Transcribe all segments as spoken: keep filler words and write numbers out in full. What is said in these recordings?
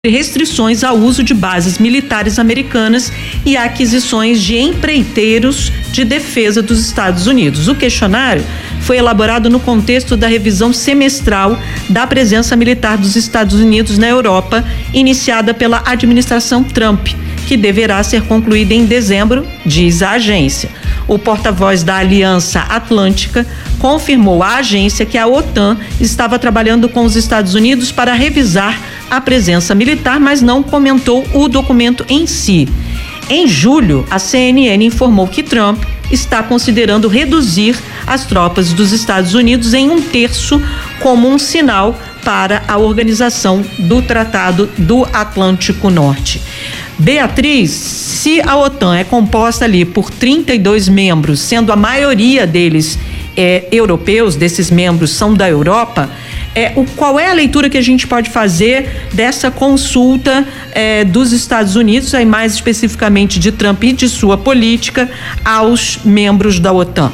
restrições ao uso de bases militares americanas e aquisições de empreiteiros de defesa dos Estados Unidos. O questionário foi elaborado no contexto da revisão semestral da presença militar dos Estados Unidos na Europa, iniciada pela administração Trump, que deverá ser concluída em dezembro, diz a agência. O porta-voz da Aliança Atlântica confirmou à agência que a OTAN estava trabalhando com os Estados Unidos para revisar a presença militar, mas não comentou o documento em si. Em julho, a C N N informou que Trump está considerando reduzir as tropas dos Estados Unidos em um terço como um sinal para a organização do Tratado do Atlântico Norte. Beatriz, se a OTAN é composta ali por trinta e dois membros, sendo a maioria deles é, europeus, desses membros são da Europa, é, o, qual é a leitura que a gente pode fazer dessa consulta é, dos Estados Unidos, aí mais especificamente de Trump e de sua política, aos membros da OTAN?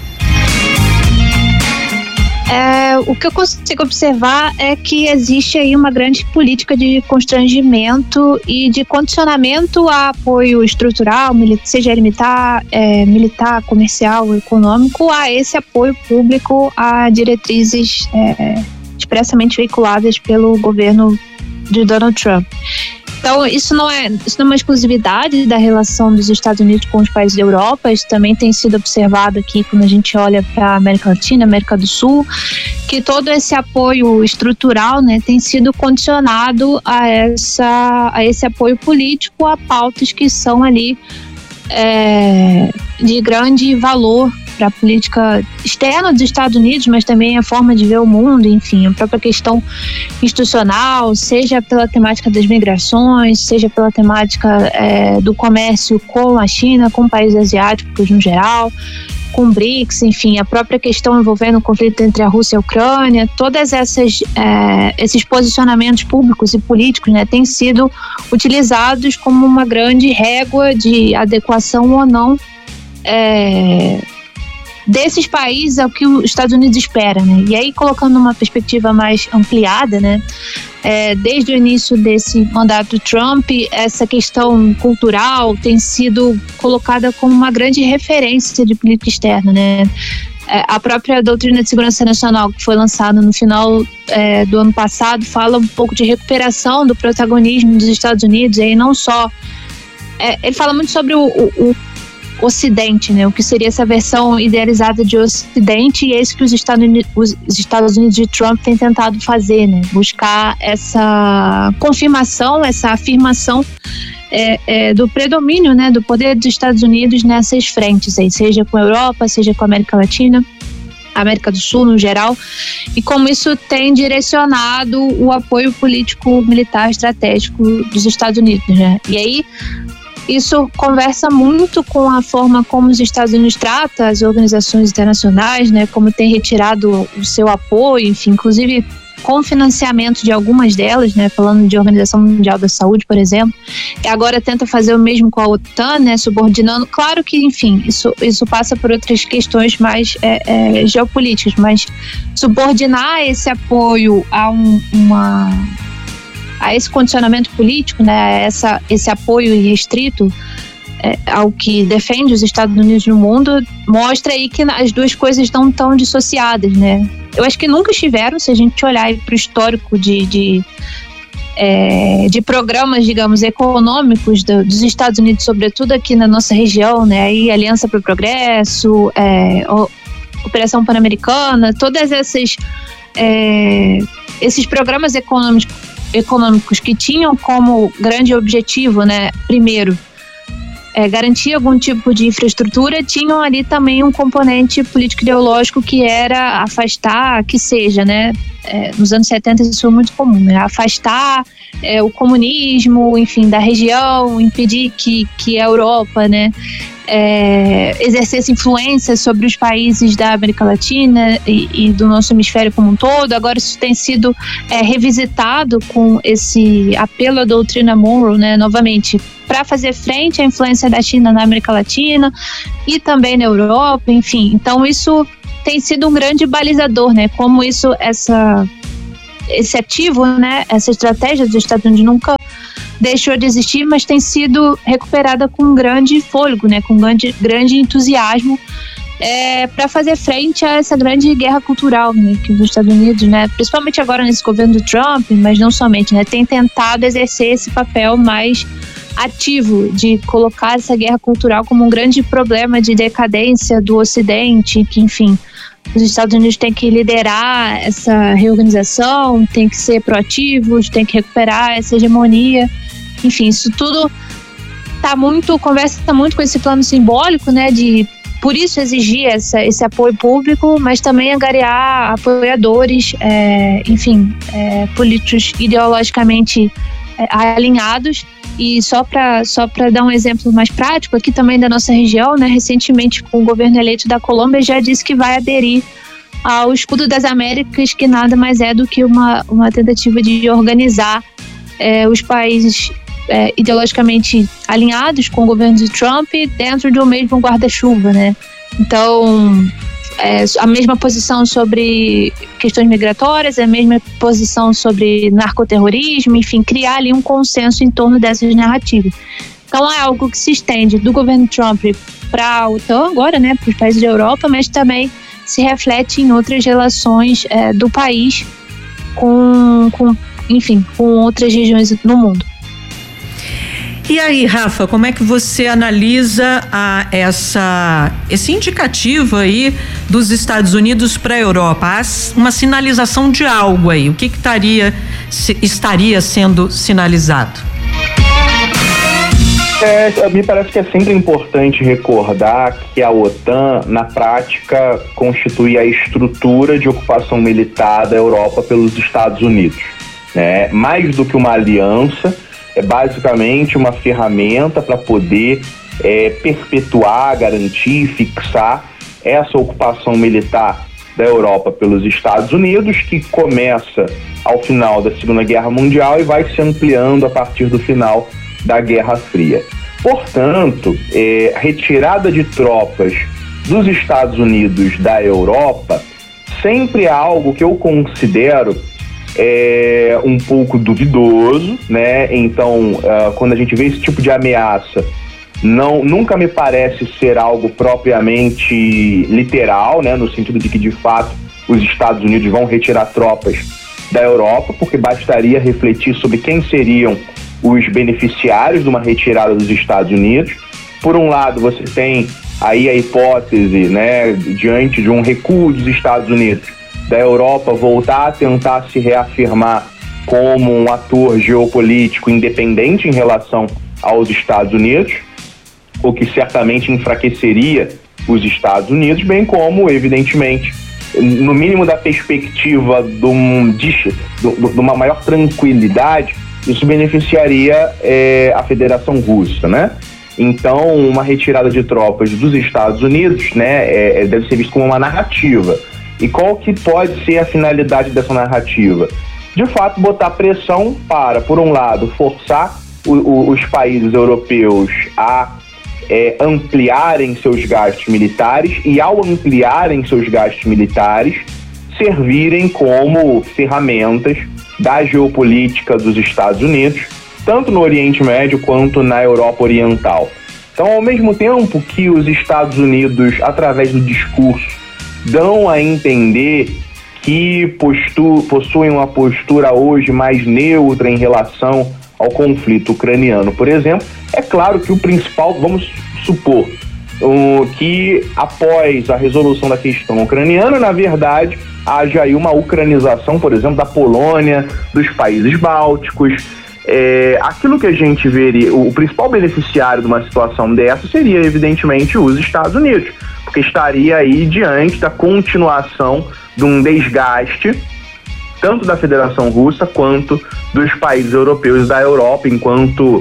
É, o que eu consigo observar é que existe aí uma grande política de constrangimento e de condicionamento a apoio estrutural, seja militar, é, militar, comercial, econômico, a esse apoio público a diretrizes é, expressamente veiculadas pelo governo de Donald Trump. Então, isso não é, isso não é uma exclusividade da relação dos Estados Unidos com os países da Europa, isso também tem sido observado aqui quando a gente olha para a América Latina, América do Sul, que todo esse apoio estrutural, né, tem sido condicionado a, essa, a esse apoio político, a pautas que são ali é, de grande valor para a política externa dos Estados Unidos, mas também a forma de ver o mundo, enfim, a própria questão institucional, seja pela temática das migrações, seja pela temática é, do comércio com a China, com países asiáticos no geral, com o BRICS, enfim, a própria questão envolvendo o conflito entre a Rússia e a Ucrânia, todas essas é, esses posicionamentos públicos e políticos, né, têm sido utilizados como uma grande régua de adequação ou não é, desses países ao que os Estados Unidos espera, né? E aí, colocando uma perspectiva mais ampliada, né? É, desde o início desse mandato Trump, essa questão cultural tem sido colocada como uma grande referência de política externa, né? É, a própria doutrina de segurança nacional, que foi lançada no final é, do ano passado, fala um pouco de recuperação do protagonismo dos Estados Unidos, e aí não só... É, ele fala muito sobre o, o, o Ocidente, né? O que seria essa versão idealizada de Ocidente, e é isso que os Estados Unidos, os Estados Unidos de Trump têm tentado fazer, né? Buscar essa confirmação, essa afirmação é, é, do predomínio, né? Do poder dos Estados Unidos nessas frentes, aí, seja com a Europa, seja com a América Latina, América do Sul no geral, e como isso tem direcionado o apoio político, militar, estratégico dos Estados Unidos, né? E aí isso conversa muito com a forma como os Estados Unidos tratam as organizações internacionais, né, como tem retirado o seu apoio, enfim, inclusive com financiamento de algumas delas, né, falando de Organização Mundial da Saúde, por exemplo, e agora tenta fazer o mesmo com a OTAN, né, subordinando. Claro que, enfim, isso, isso passa por outras questões mais é, é, geopolíticas, mas subordinar esse apoio a um, uma... a esse condicionamento político, né, a essa, esse apoio irrestrito é, ao que defende os Estados Unidos no mundo, mostra aí que as duas coisas não estão dissociadas, né? Eu acho que nunca estiveram, se a gente olhar para o histórico de, de, é, de programas, digamos, econômicos do, dos Estados Unidos, sobretudo aqui na nossa região, né, aí Aliança para o Progresso, é, Operação Pan-Americana, todas essas é, esses programas econômicos econômicos que tinham como grande objetivo, né, primeiro, é, garantir algum tipo de infraestrutura, tinham ali também um componente político-ideológico que era afastar, que seja, né, é, nos anos setenta isso foi muito comum, né, afastar é, o comunismo, enfim, da região, impedir que, que a Europa, né, É, exercesse influência sobre os países da América Latina e, e do nosso hemisfério como um todo. Agora isso tem sido é, revisitado com esse apelo à doutrina Monroe, né, novamente, para fazer frente à influência da China na América Latina e também na Europa, enfim. Então isso tem sido um grande balizador, né, como isso, essa esse ativo, né, essa estratégia dos Estados Unidos nunca deixou de existir, mas tem sido recuperada com grande fôlego, né, com grande, grande entusiasmo é, para fazer frente a essa grande guerra cultural, né, que os Estados Unidos, né, principalmente agora nesse governo do Trump, mas não somente, né, tem tentado exercer esse papel mais ativo de colocar essa guerra cultural como um grande problema de decadência do Ocidente, que, enfim, os Estados Unidos têm que liderar essa reorganização, têm que ser proativos, têm que recuperar essa hegemonia. Enfim, isso tudo tá muito, conversa muito com esse plano simbólico, né, de por isso exigir essa, esse apoio público, mas também angariar apoiadores, é, enfim, é, políticos ideologicamente é, alinhados. E só para só para dar um exemplo mais prático, aqui também da nossa região, né, recentemente o governo eleito da Colômbia já disse que vai aderir ao Escudo das Américas, que nada mais é do que uma, uma tentativa de organizar é, os países é, ideologicamente alinhados com o governo de Trump dentro do mesmo guarda-chuva, né? Então, é, a mesma posição sobre questões migratórias, a mesma posição sobre narcoterrorismo, enfim, criar ali um consenso em torno dessas narrativas. Então é algo que se estende do governo Trump para a OTAN agora, né, para os países da Europa, mas também se reflete em outras relações é, do país com, com, enfim, com outras regiões no mundo. E aí, Rafa, como é que você analisa a, essa, esse indicativo aí dos Estados Unidos para a Europa? Há uma sinalização de algo aí. O que, que estaria, se, estaria sendo sinalizado? É, me parece que é sempre importante recordar que a OTAN, na prática, constitui a estrutura de ocupação militar da Europa pelos Estados Unidos, né? Mais do que uma aliança, é basicamente uma ferramenta para poder é, perpetuar, garantir, fixar essa ocupação militar da Europa pelos Estados Unidos, que começa ao final da Segunda Guerra Mundial e vai se ampliando a partir do final da Guerra Fria. Portanto, é, a retirada de tropas dos Estados Unidos da Europa sempre é algo que eu considero é um pouco duvidoso, né? Então, uh, quando a gente vê esse tipo de ameaça, não, nunca me parece ser algo propriamente literal, né? No sentido de que, de fato, os Estados Unidos vão retirar tropas da Europa, porque bastaria refletir sobre quem seriam os beneficiários de uma retirada dos Estados Unidos. Por um lado, você tem aí a hipótese, né, diante de um recuo dos Estados Unidos, da Europa voltar a tentar se reafirmar como um ator geopolítico independente em relação aos Estados Unidos, o que certamente enfraqueceria os Estados Unidos, bem como, evidentemente, no mínimo da perspectiva de, um, de, de uma maior tranquilidade, isso beneficiaria é, a Federação Russa, né? Então, uma retirada de tropas dos Estados Unidos, né, é, deve ser visto como uma narrativa. E qual que pode ser a finalidade dessa narrativa? De fato, botar pressão para, por um lado, forçar o, o, os países europeus a é, ampliarem seus gastos militares e, ao ampliarem seus gastos militares, servirem como ferramentas da geopolítica dos Estados Unidos, tanto no Oriente Médio quanto na Europa Oriental. Então, ao mesmo tempo que os Estados Unidos, através do discurso, dão a entender que postu- possuem uma postura hoje mais neutra em relação ao conflito ucraniano, por exemplo, é claro que o principal, vamos supor, um, que após a resolução da questão ucraniana, na verdade, haja aí uma ucranização, por exemplo, da Polônia, dos países bálticos. É, aquilo que a gente veria, o principal beneficiário de uma situação dessa seria, evidentemente, os Estados Unidos, porque estaria aí diante da continuação de um desgaste tanto da Federação Russa quanto dos países europeus e da Europa enquanto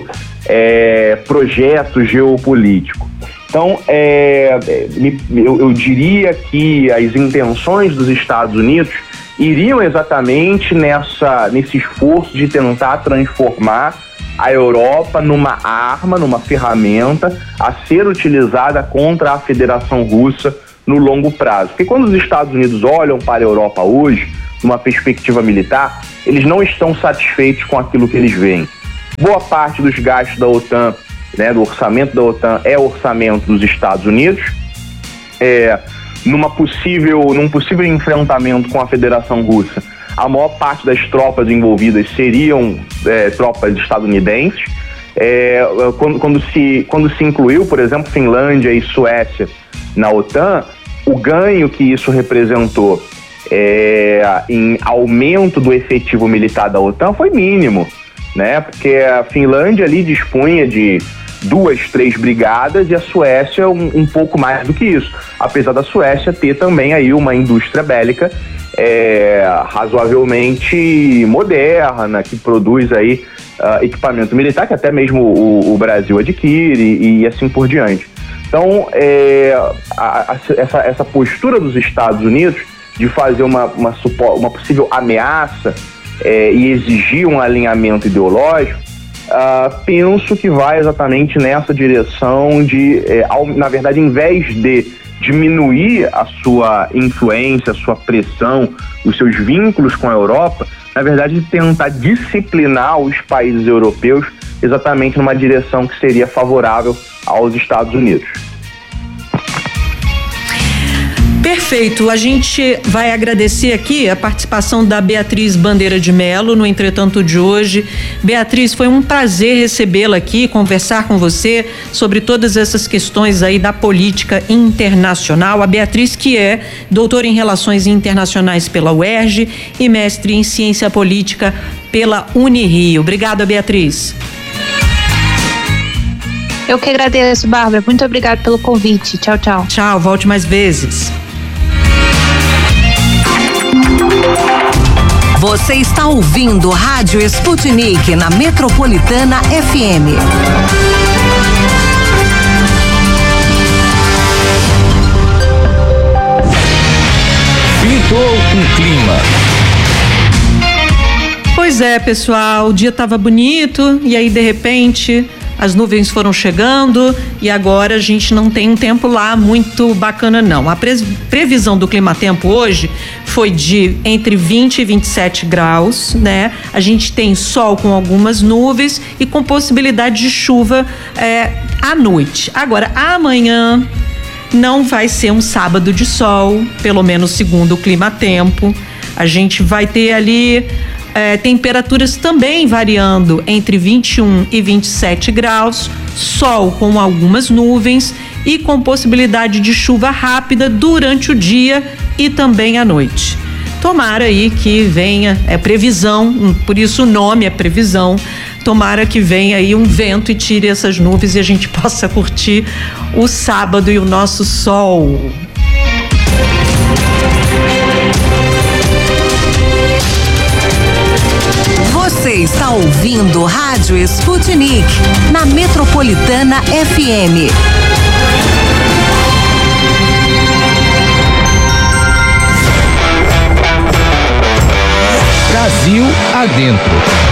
é, projeto geopolítico. Então, é, eu, eu diria que as intenções dos Estados Unidos iriam exatamente nessa, nesse esforço de tentar transformar a Europa numa arma, numa ferramenta a ser utilizada contra a Federação Russa no longo prazo. Porque quando os Estados Unidos olham para a Europa hoje, numa perspectiva militar, eles não estão satisfeitos com aquilo que eles veem. Boa parte dos gastos da OTAN, né, do orçamento da OTAN, é orçamento dos Estados Unidos. É, numa possível, num possível enfrentamento com a Federação Russa, a maior parte das tropas envolvidas seriam é, tropas estadunidenses. É, quando, quando, se, quando se incluiu, por exemplo, Finlândia e Suécia na OTAN, o ganho que isso representou é, em aumento do efetivo militar da OTAN foi mínimo, né? Porque a Finlândia ali dispunha de duas, três brigadas e a Suécia um, um pouco mais do que isso, apesar da Suécia ter também aí uma indústria bélica é, razoavelmente moderna, que produz aí uh, equipamento militar que até mesmo o, o Brasil adquire e, e assim por diante. Então, é, a, a, essa, essa postura dos Estados Unidos de fazer uma, uma, uma possível ameaça é, e exigir um alinhamento ideológico, uh, penso que vai exatamente nessa direção de, é, ao, na verdade, em vez de diminuir a sua influência, a sua pressão, os seus vínculos com a Europa, na verdade, tentar disciplinar os países europeus exatamente numa direção que seria favorável aos Estados Unidos. Perfeito, a gente vai agradecer aqui a participação da Beatriz Bandeira de Mello no Entretanto de hoje. Beatriz, foi um prazer recebê-la aqui, conversar com você sobre todas essas questões aí da política internacional. A Beatriz, que é doutora em Relações Internacionais pela U E R J e mestre em Ciência Política pela Unirio. Obrigada, Beatriz. Eu que agradeço, Bárbara. Muito obrigada pelo convite. Tchau, tchau. Tchau, volte mais vezes. Você está ouvindo Rádio Sputnik na Metropolitana F M. Pintou um clima. Pois é, pessoal, o dia estava bonito e aí de repente as nuvens foram chegando e agora a gente não tem um tempo lá muito bacana não. A pre- previsão do clima-tempo hoje foi de entre vinte e vinte e sete graus, né? A gente tem sol com algumas nuvens e com possibilidade de chuva é, à noite. Agora, amanhã não vai ser um sábado de sol, pelo menos segundo o clima-tempo. A gente vai ter ali É, temperaturas também variando entre vinte e um e vinte e sete graus, sol com algumas nuvens e com possibilidade de chuva rápida durante o dia e também à noite. Tomara aí que venha, é previsão, por isso o nome é previsão, tomara que venha aí um vento e tire essas nuvens e a gente possa curtir o sábado e o nosso sol. Você está ouvindo Rádio Sputnik na Metropolitana F M. Brasil adentro.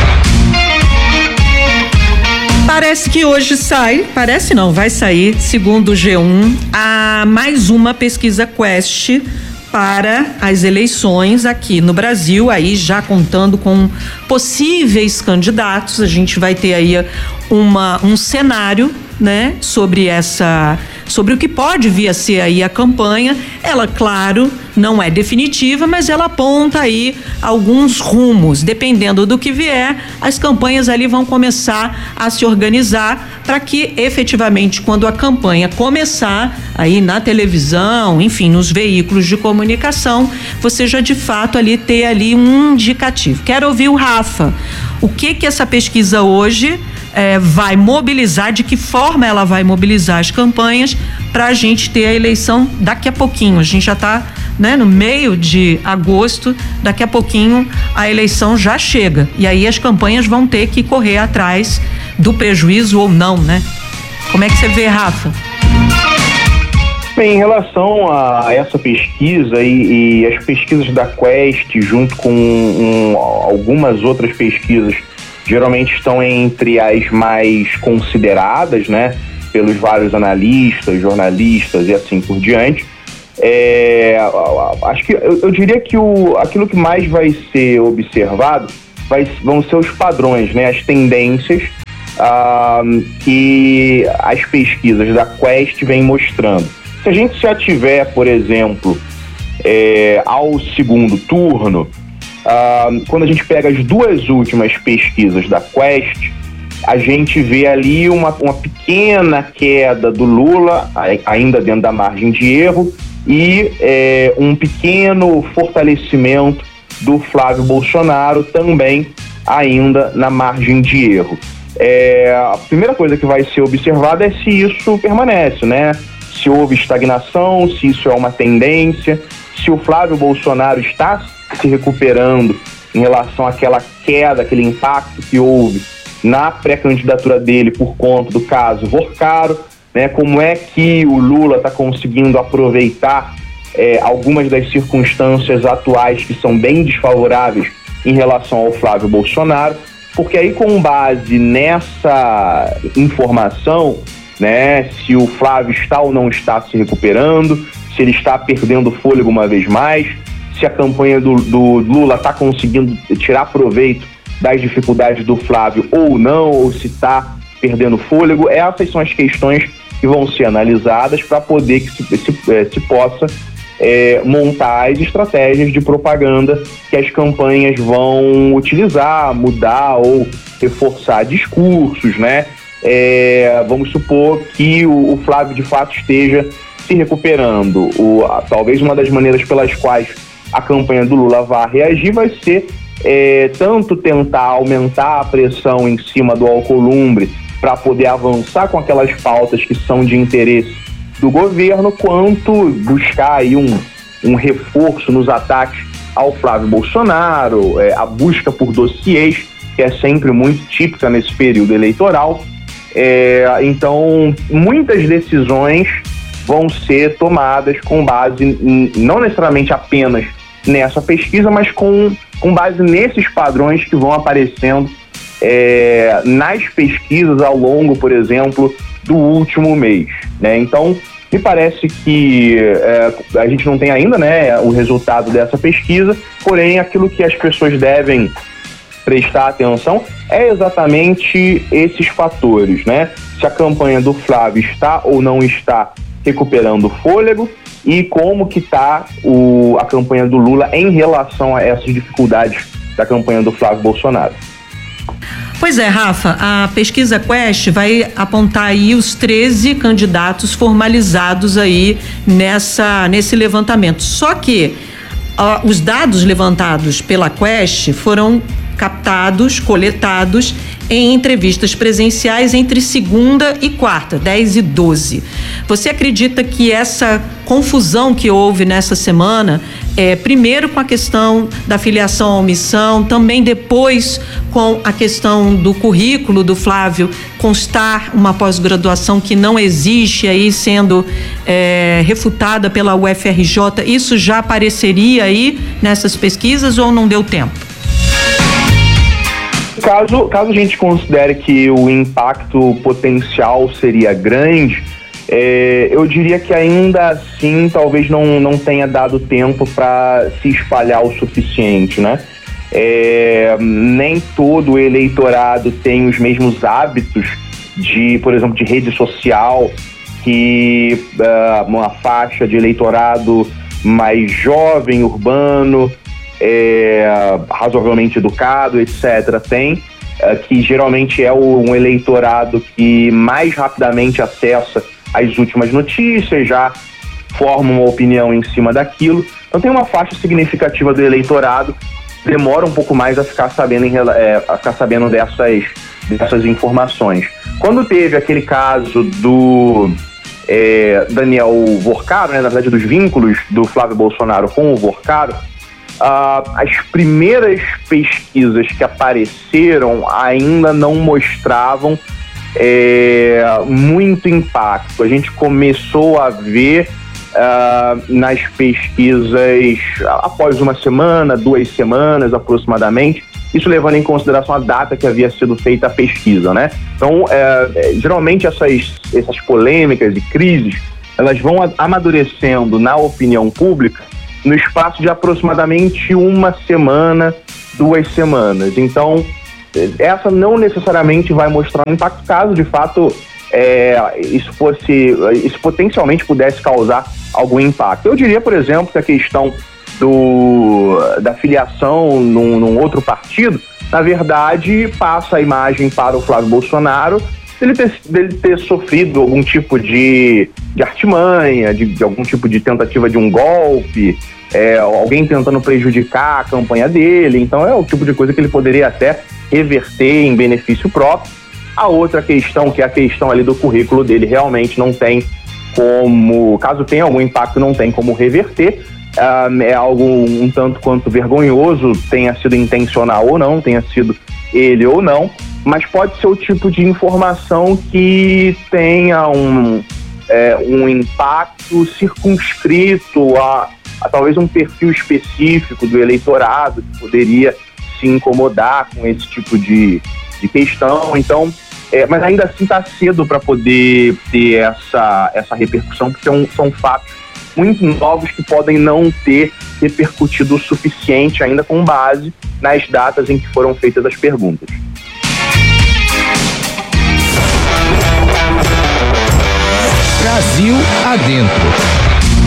Parece que hoje sai, parece não, vai sair, segundo o G um, a mais uma pesquisa Quest para as eleições aqui no Brasil, aí já contando com possíveis candidatos. A gente vai ter aí uma, um cenário, né, sobre essa, sobre o que pode vir a ser aí a campanha. Ela, claro, não é definitiva, mas ela aponta aí alguns rumos. Dependendo do que vier, as campanhas ali vão começar a se organizar para que efetivamente, quando a campanha começar aí na televisão, enfim, nos veículos de comunicação, você já de fato ali ter ali um indicativo. Quero ouvir o Rafa. O que que essa pesquisa hoje É, vai mobilizar, de que forma ela vai mobilizar as campanhas para a gente ter a eleição daqui a pouquinho. A gente já está, né, no meio de agosto, daqui a pouquinho a eleição já chega. E aí as campanhas vão ter que correr atrás do prejuízo ou não, né? Como é que você vê, Rafa? Bem, em relação a essa pesquisa e, e as pesquisas da Quest, junto com um, algumas outras pesquisas, geralmente estão entre as mais consideradas, né, pelos vários analistas, jornalistas e assim por diante. É, acho que eu, eu diria que o, aquilo que mais vai ser observado vai, vão ser os padrões, né, as tendências ah, que as pesquisas da Quest vêm mostrando. Se a gente já tiver, por exemplo, é, ao segundo turno, ah, quando a gente pega as duas últimas pesquisas da Quest, a gente vê ali uma, uma pequena queda do Lula, ainda dentro da margem de erro, e é, um pequeno fortalecimento do Flávio Bolsonaro, também ainda na margem de erro. É, a primeira coisa que vai ser observada é se isso permanece, né? Se houve estagnação, se isso é uma tendência, se o Flávio Bolsonaro está se recuperando em relação àquela queda, aquele impacto que houve na pré-candidatura dele por conta do caso Vorcaro, né? Como é que o Lula está conseguindo aproveitar é, algumas das circunstâncias atuais que são bem desfavoráveis em relação ao Flávio Bolsonaro, porque aí, com base nessa informação, né, se o Flávio está ou não está se recuperando, se ele está perdendo fôlego uma vez mais, se a campanha do, do Lula está conseguindo tirar proveito das dificuldades do Flávio ou não, ou se está perdendo fôlego, essas são as questões que vão ser analisadas para poder que se, se, se possa é, montar as estratégias de propaganda que as campanhas vão utilizar, mudar ou reforçar discursos, né? É, vamos supor que o, o Flávio de fato esteja se recuperando. O, a, talvez uma das maneiras pelas quais a campanha do Lula vai reagir vai ser é, tanto tentar aumentar a pressão em cima do Alcolumbre para poder avançar com aquelas pautas que são de interesse do governo, quanto buscar aí um, um reforço nos ataques ao Flávio Bolsonaro, é, a busca por dossiês, que é sempre muito típica nesse período eleitoral. É, então, muitas decisões vão ser tomadas com base, em, não necessariamente apenas nessa pesquisa, mas com, com base nesses padrões que vão aparecendo é, nas pesquisas ao longo, por exemplo, do último mês, né? Então, me parece que é, a gente não tem ainda, né, o resultado dessa pesquisa, porém, aquilo que as pessoas devem prestar atenção é exatamente esses fatores, né? Se a campanha do Flávio está ou não está recuperando fôlego e como que está a campanha do Lula em relação a essas dificuldades da campanha do Flávio Bolsonaro. Pois é, Rafa, a pesquisa Quest vai apontar aí os treze candidatos formalizados aí nessa, nesse levantamento. Só que uh, os dados levantados pela Quest foram captados, coletados em entrevistas presenciais entre segunda e quarta, dez e doze. Você acredita que essa confusão que houve nessa semana, é, primeiro com a questão da filiação à omissão, também depois com a questão do currículo do Flávio constar uma pós-graduação que não existe aí sendo é, refutada pela U F R J, isso já apareceria aí nessas pesquisas ou não deu tempo? Caso, caso a gente considere que o impacto potencial seria grande, é, eu diria que ainda assim talvez não, não tenha dado tempo para se espalhar o suficiente, né? É, nem todo o eleitorado tem os mesmos hábitos de, por exemplo, de rede social, que uh, uma faixa de eleitorado mais jovem, urbano, É, razoavelmente educado, etcétera, tem, é, que geralmente é o, um eleitorado que mais rapidamente acessa as últimas notícias, já forma uma opinião em cima daquilo. Então tem uma faixa significativa do eleitorado que demora um pouco mais a ficar sabendo, em, é, a ficar sabendo dessas, dessas informações. Quando teve aquele caso do é, Daniel Vorcaro, né, na verdade dos vínculos do Flávio Bolsonaro com o Vorcaro, Uh, as primeiras pesquisas que apareceram ainda não mostravam é, muito impacto. A gente começou a ver uh, nas pesquisas após uma semana, duas semanas aproximadamente, isso levando em consideração a data que havia sido feita a pesquisa, né? Então, é, geralmente essas, essas polêmicas e crises elas vão amadurecendo na opinião pública no espaço de aproximadamente uma semana, duas semanas. Então, essa não necessariamente vai mostrar um impacto caso, de fato, é, isso fosse, isso potencialmente pudesse causar algum impacto. Eu diria, por exemplo, que a questão do, da filiação num, num outro partido, na verdade, passa a imagem para o Flávio Bolsonaro dele ter, dele ter sofrido algum tipo de, de artimanha, de, de algum tipo de tentativa de um golpe, é, alguém tentando prejudicar a campanha dele. Então é o tipo de coisa que ele poderia até reverter em benefício próprio. A outra questão, que é a questão ali do currículo dele, realmente não tem como, caso tenha algum impacto, não tem como reverter. Uh, é algo um tanto quanto vergonhoso, tenha sido intencional ou não, tenha sido ele ou não, mas pode ser o tipo de informação que tenha um, é, um impacto circunscrito a, a talvez um perfil específico do eleitorado que poderia se incomodar com esse tipo de, de questão. Então, é, mas ainda assim está cedo para poder ter essa, essa repercussão, porque são, são fatos muito novos que podem não ter repercutido o suficiente ainda com base nas datas em que foram feitas as perguntas. Brasil Adentro.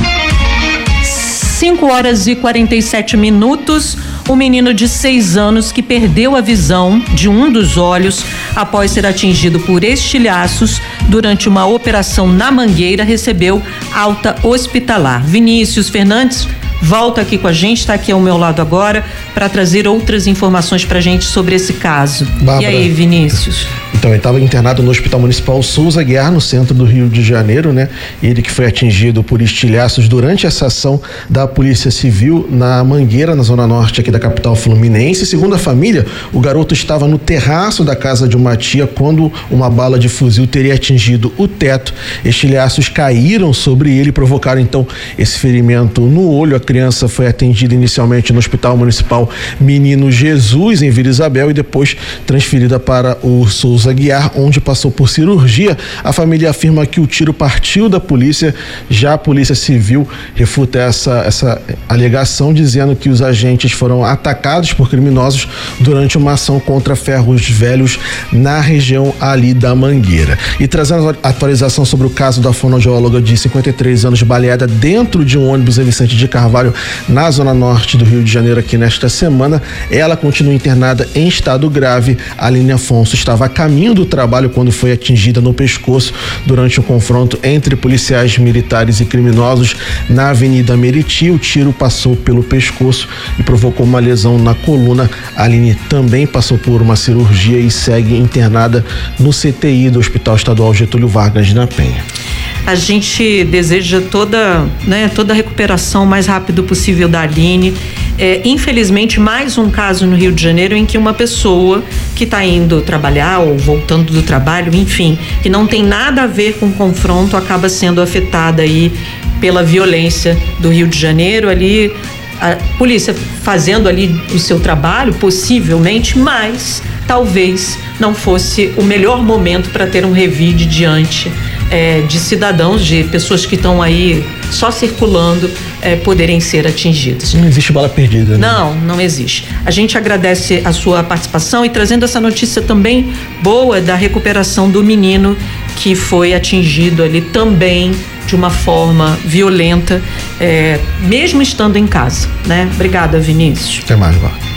cinco horas e quarenta e sete minutos. Um menino de seis anos que perdeu a visão de um dos olhos após ser atingido por estilhaços durante uma operação na Mangueira recebeu alta hospitalar. Vinícius Fernandes volta aqui com a gente, está aqui ao meu lado agora para trazer outras informações para a gente sobre esse caso. Bárbara. E aí, Vinícius? Então, ele estava internado no Hospital Municipal Souza Aguiar, no centro do Rio de Janeiro, né? Ele que foi atingido por estilhaços durante essa ação da Polícia Civil na Mangueira, na zona norte aqui da capital fluminense. Segundo a família, o garoto estava no terraço da casa de uma tia quando uma bala de fuzil teria atingido o teto. Estilhaços caíram sobre ele e provocaram então esse ferimento no olho. A criança foi atendida inicialmente no Hospital Municipal Menino Jesus, em Vila Isabel, e depois transferida para o Souza Aguiar, onde passou por cirurgia. A família afirma que o tiro partiu da polícia. Já a Polícia Civil refuta essa, essa alegação, dizendo que os agentes foram atacados por criminosos durante uma ação contra ferros velhos na região ali da Mangueira. E trazendo a atualização sobre o caso da fonoaudióloga de cinquenta e três anos baleada dentro de um ônibus em Vicente de Carvalho, na zona norte do Rio de Janeiro, aqui nesta semana, ela continua internada em estado grave. A Aline Afonso estava a caminho do trabalho quando foi atingida no pescoço durante um confronto entre policiais militares e criminosos na Avenida Meriti. O tiro passou pelo pescoço e provocou uma lesão na coluna. A Aline também passou por uma cirurgia e segue internada no C T I do Hospital Estadual Getúlio Vargas, na Penha. A gente deseja toda, né, toda a recuperação o mais rápido possível da Aline. É, infelizmente, mais um caso no Rio de Janeiro em que uma pessoa que está indo trabalhar ou voltando do trabalho, enfim, que não tem nada a ver com o confronto, acaba sendo afetada aí pela violência do Rio de Janeiro. Ali, a polícia fazendo ali o seu trabalho, possivelmente, mas talvez não fosse o melhor momento para ter um revide diante É, de cidadãos, de pessoas que estão aí só circulando, é, poderem ser atingidas. Não existe bala perdida, né? Não, não existe. A gente agradece a sua participação e trazendo essa notícia também boa da recuperação do menino que foi atingido ali também de uma forma violenta, é, mesmo estando em casa, né? Obrigada, Vinícius. Até mais, Bárbara.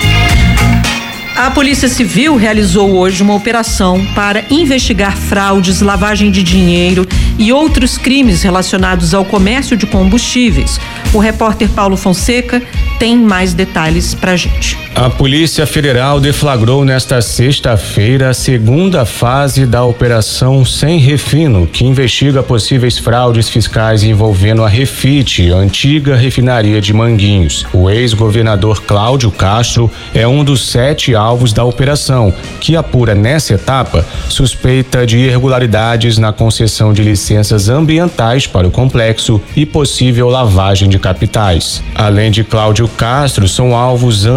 A Polícia Civil realizou hoje uma operação para investigar fraudes, lavagem de dinheiro e outros crimes relacionados ao comércio de combustíveis. O repórter Paulo Fonseca tem mais detalhes pra gente. A Polícia Federal deflagrou nesta sexta-feira a segunda fase da Operação Sem Refino, que investiga possíveis fraudes fiscais envolvendo a Refit, a antiga refinaria de Manguinhos. O ex-governador Cláudio Castro é um dos sete alvos da operação, que apura nessa etapa suspeita de irregularidades na concessão de licenças ambientais para o complexo e possível lavagem de capitais. Além de Cláudio Castro, são alvos Ana Carolina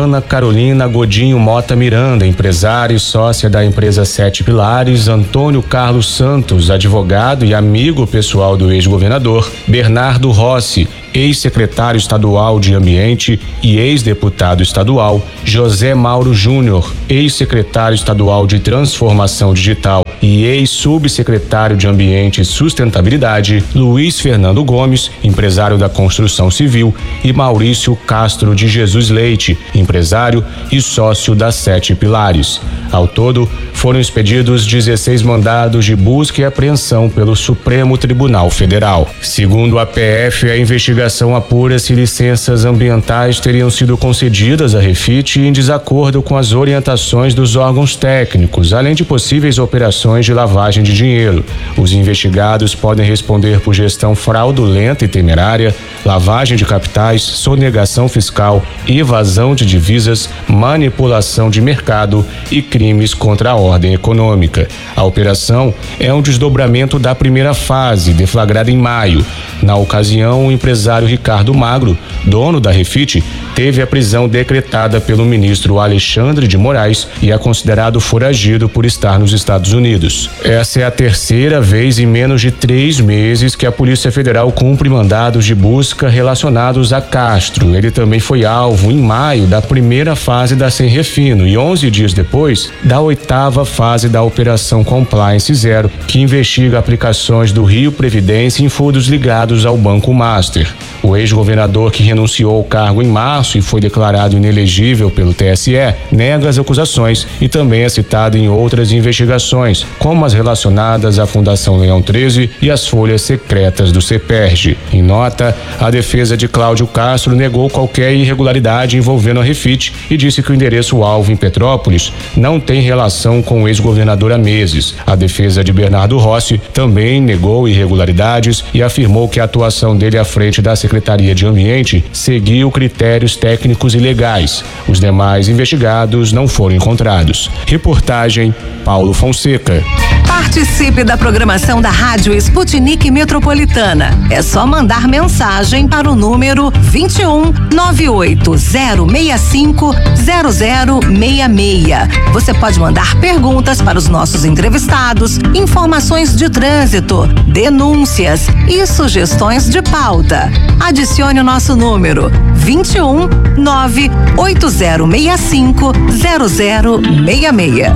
Carolina Godinho Mota Miranda, empresária e sócia da empresa Sete Pilares, Antônio Carlos Santos, advogado e amigo pessoal do ex-governador, Bernardo Rossi, ex-secretário estadual de Ambiente e ex-deputado estadual, José Mauro Júnior, ex-secretário estadual de Transformação Digital e ex-subsecretário de Ambiente e Sustentabilidade, Luiz Fernando Gomes, empresário da construção civil, e Maurício Castro de Jesus Leite, empresário e sócio da Sete Pilares. Ao todo, foram expedidos dezesseis mandados de busca e apreensão pelo Supremo Tribunal Federal. Segundo a P F, a investigação apura se licenças ambientais teriam sido concedidas à Refit em desacordo com as orientações dos órgãos técnicos, além de possíveis operações de lavagem de dinheiro. Os investigados podem responder por gestão fraudulenta e temerária, lavagem de capitais, sonegação fiscal, evasão de divisas, manipulação de mercado e crimes contra a ordem econômica. A operação é um desdobramento da primeira fase, deflagrada em maio. Na ocasião, o empresário Ricardo Magro, dono da Refit, teve a prisão decretada pelo ministro Alexandre de Moraes e é considerado foragido por estar nos Estados Unidos. Essa é a terceira vez em menos de três meses que a Polícia Federal cumpre mandados de busca relacionados a Castro. Ele também foi alvo, em maio, da primeira fase da Sem Refino e onze dias depois, da oitava fase da Operação Compliance Zero, que investiga aplicações do Rio Previdência em fundos ligados ao Banco Master. O ex-governador, que renunciou ao cargo em março e foi declarado inelegível pelo T S E, nega as acusações e também é citado em outras investigações, como as relacionadas à Fundação Leão treze e as folhas secretas do CEPERJ. Em nota, a defesa de Cláudio Castro negou qualquer irregularidade envolvendo a Refit e disse que o endereço-alvo em Petrópolis não tem relação com o ex-governador há meses. A defesa de Bernardo Rossi também negou irregularidades e afirmou que a atuação dele à frente da Secretaria de Ambiente seguiu critérios técnicos e legais. Os demais investigados não foram encontrados. Reportagem Paulo Fonseca. Participe da programação da Rádio Sputnik Metropolitana. É só mandar mensagem para o número vinte e um, nove oito zero seis cinco, zero zero seis seis. Você pode mandar perguntas para os nossos entrevistados, informações de trânsito, denúncias e sugestões de pauta. Adicione o nosso número vinte e um, nove oito zero seis cinco, zero zero seis seis.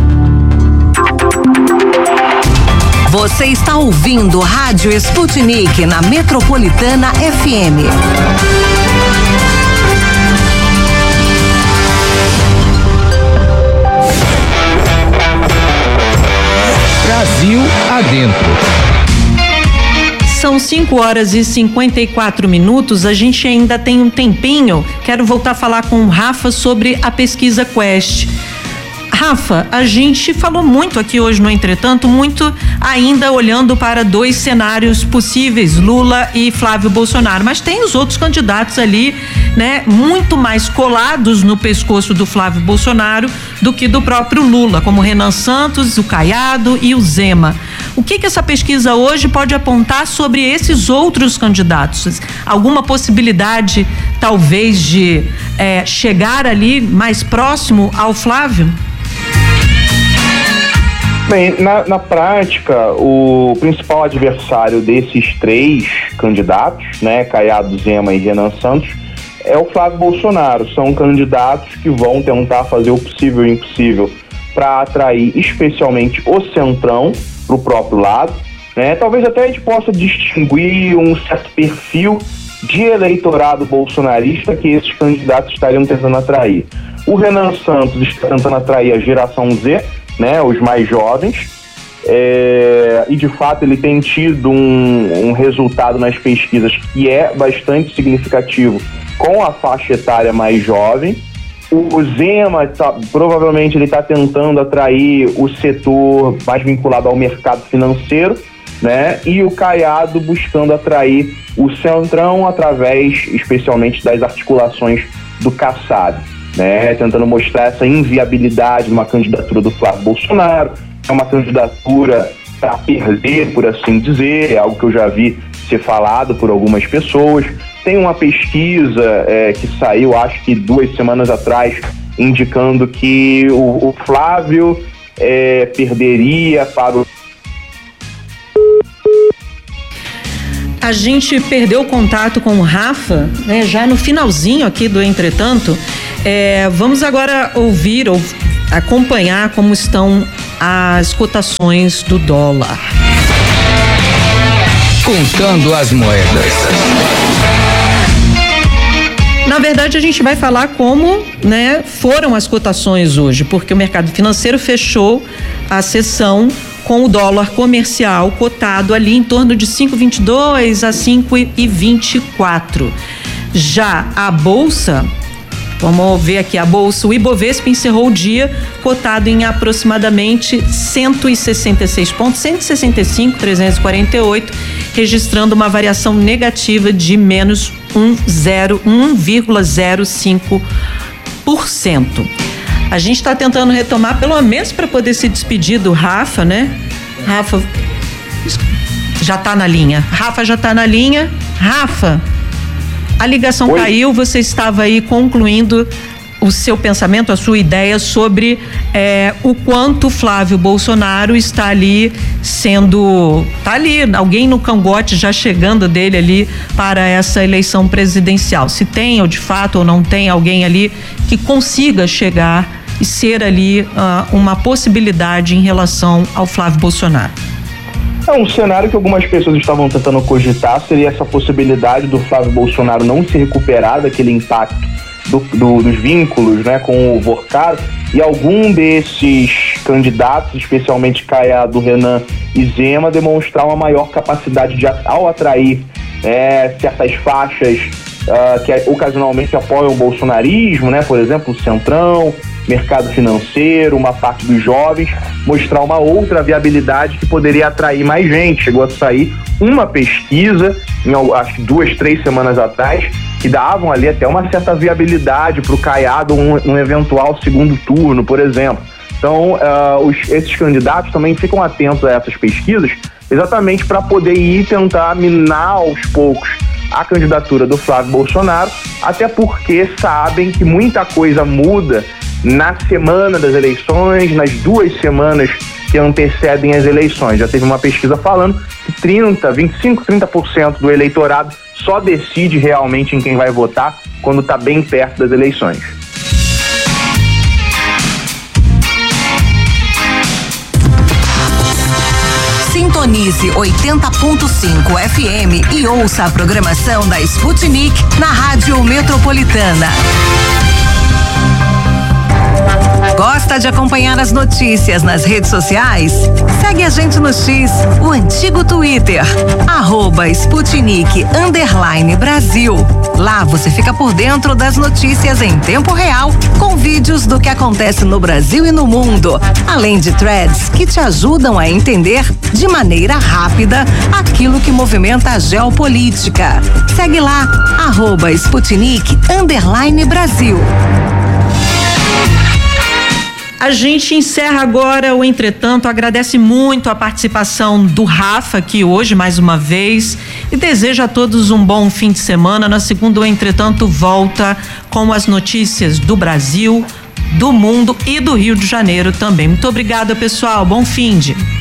Você está ouvindo Rádio Sputnik na Metropolitana F M. Brasil adentro. São cinco horas e cinquenta e quatro minutos. A gente ainda tem um tempinho. Quero voltar a falar com o Rafa sobre a pesquisa Quest. Rafa, a gente falou muito aqui hoje no Entretanto, muito ainda olhando para dois cenários possíveis, Lula e Flávio Bolsonaro, mas tem os outros candidatos ali, né, muito mais colados no pescoço do Flávio Bolsonaro do que do próprio Lula, como Renan Santos, o Caiado e o Zema. O que que essa pesquisa hoje pode apontar sobre esses outros candidatos? Alguma possibilidade, talvez, de é, chegar ali mais próximo ao Flávio? Bem, na, na prática, o principal adversário desses três candidatos, né, Caiado, Zema e Renan Santos, é o Flávio Bolsonaro. São candidatos que vão tentar fazer o possível e o impossível para atrair especialmente o centrão para o próprio lado, né? Talvez até a gente possa distinguir um certo perfil de eleitorado bolsonarista que esses candidatos estariam tentando atrair. O Renan Santos está tentando atrair a geração Z, né, os mais jovens, é, e de fato ele tem tido um, um resultado nas pesquisas que é bastante significativo com a faixa etária mais jovem. O Zema, tá, provavelmente ele está tentando atrair o setor mais vinculado ao mercado financeiro, né, e o Caiado buscando atrair o centrão através especialmente das articulações do Kassab, né, tentando mostrar essa inviabilidade de uma candidatura do Flávio Bolsonaro. É uma candidatura para perder, por assim dizer, é algo que eu já vi ser falado por algumas pessoas, tem uma pesquisa é, que saiu, acho que duas semanas atrás, indicando que o, o Flávio é, perderia para o... A gente perdeu o contato com o Rafa, né, já no finalzinho aqui do Entretanto. É, vamos agora ouvir ou acompanhar como estão as cotações do dólar. Contando as moedas. Na verdade, a gente vai falar como, né, foram as cotações hoje, porque o mercado financeiro fechou a sessão com o dólar comercial cotado ali em torno de cinco e vinte e dois a cinco e vinte e quatro. Já a bolsa, vamos ver aqui a bolsa, o Ibovespa encerrou o dia cotado em aproximadamente cento e sessenta e seis pontos, cento e sessenta e cinco, trezentos e quarenta e oito, registrando uma variação negativa de menos um vírgula zero cinco por cento. A gente está tentando retomar, pelo menos para poder se despedir do Rafa, né? Rafa já está na linha. Rafa já está na linha. Rafa, a ligação Oi. caiu, você estava aí concluindo o seu pensamento, a sua ideia sobre é, o quanto Flávio Bolsonaro está ali sendo, tá ali, alguém no cangote já chegando dele ali para essa eleição presidencial. Se tem ou de fato ou não tem alguém ali que consiga chegar e ser ali uh, uma possibilidade em relação ao Flávio Bolsonaro. É um cenário que algumas pessoas estavam tentando cogitar, seria essa possibilidade do Flávio Bolsonaro não se recuperar daquele impacto do, do, dos vínculos, né, com o Vorcaro, e algum desses candidatos, especialmente Caiado, Renan e Zema, demonstrar uma maior capacidade de, ao atrair é, certas faixas uh, que ocasionalmente apoiam o bolsonarismo, né, por exemplo, o Centrão, mercado financeiro, uma parte dos jovens, mostrar uma outra viabilidade que poderia atrair mais gente. Chegou a sair uma pesquisa, em, acho que duas, três semanas atrás, que davam ali até uma certa viabilidade para o Caiado um, um eventual segundo turno, por exemplo. Então, uh, os, esses candidatos também ficam atentos a essas pesquisas, exatamente para poder ir tentar minar aos poucos a candidatura do Flávio Bolsonaro, até porque sabem que muita coisa muda na semana das eleições, nas duas semanas que antecedem as eleições. Já teve uma pesquisa falando que trinta, vinte e cinco, trinta por cento do eleitorado só decide realmente em quem vai votar quando está bem perto das eleições. Sintonize oitenta ponto cinco F M e ouça a programação da Sputnik na Rádio Metropolitana. Gosta de acompanhar as notícias nas redes sociais? Segue a gente no X, o antigo Twitter, arroba Sputnik underline Brasil. Lá você fica por dentro das notícias em tempo real, com vídeos do que acontece no Brasil e no mundo, além de threads que te ajudam a entender de maneira rápida aquilo que movimenta a geopolítica. Segue lá, arroba Sputnik underline Brasil. A gente encerra agora o Entretanto, agradece muito a participação do Rafa aqui hoje, mais uma vez, e deseja a todos um bom fim de semana. Na segunda, o Entretanto volta com as notícias do Brasil, do mundo e do Rio de Janeiro também. Muito obrigada, pessoal. Bom fim de.